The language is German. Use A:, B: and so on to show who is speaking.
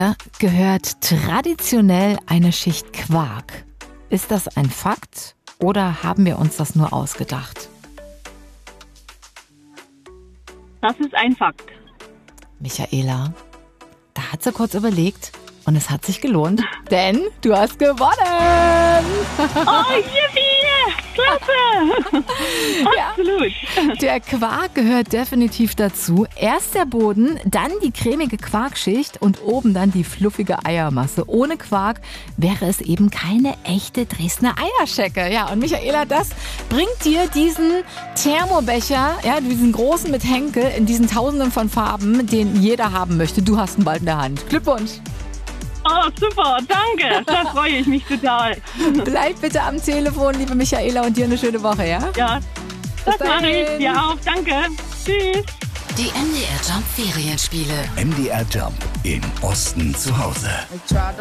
A: gehört traditionell eine Schicht Quark. Ist das ein Fakt oder haben wir uns das nur ausgedacht?
B: Das ist ein Fakt.
A: Michaela, da hat sie kurz überlegt und es hat sich gelohnt, denn du hast gewonnen!
B: Oh, yippie! Klasse! Absolut.
A: Der Quark gehört definitiv dazu. Erst der Boden, dann die cremige Quarkschicht und oben dann die fluffige Eiermasse. Ohne Quark wäre es eben keine echte Dresdner Eierschecke. Ja, und Michaela, das bringt dir diesen Thermobecher, ja, diesen großen mit Henkel in diesen Tausenden von Farben, den jeder haben möchte. Du hast ihn bald in der Hand. Glückwunsch!
B: Oh, super, danke. Da freue ich mich total.
A: Bleib bitte am Telefon, liebe Michaela, und dir eine schöne Woche, ja?
B: Ja, das mache ich. Dir auch. Danke. Tschüss.
C: Die MDR Jump Ferienspiele.
D: MDR Jump im Osten zu Hause.